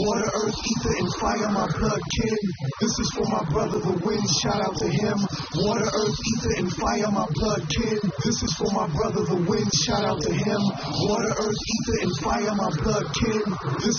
Water, earth, ether, and fire, my blood kin. This is for my brother, the wind, shout out to him. Water, earth, ether, and fire, my blood kin. This is for my brother, the wind, shout out to him. Water, earth, ether, and fire, my blood kin. This